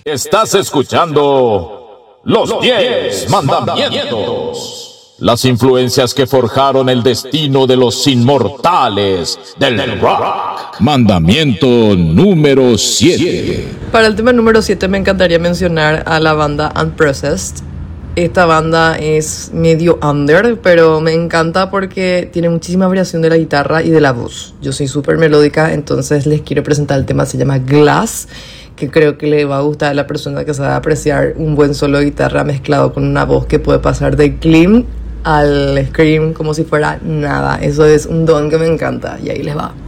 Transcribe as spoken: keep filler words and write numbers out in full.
Estás escuchando Los diez Mandamientos. Las influencias que forjaron el destino de los inmortales del rock. Mandamiento número siete. Para el tema número siete me encantaría mencionar a la banda Unprocessed. Esta banda es medio under, pero me encanta porque tiene muchísima variación de la guitarra y de la voz. Yo soy súper melódica, entonces les quiero presentar el tema, se llama Glass, que creo que le va a gustar a la persona que sabe apreciar un buen solo de guitarra mezclado con una voz que puede pasar de clean al scream como si fuera nada. Eso es un don que me encanta y ahí les va.